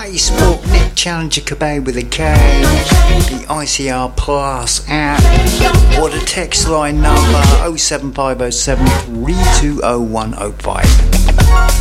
Facebook, Nick Challenger Kebab with a K, the ICR Plus app, or the text line number 07507 320105.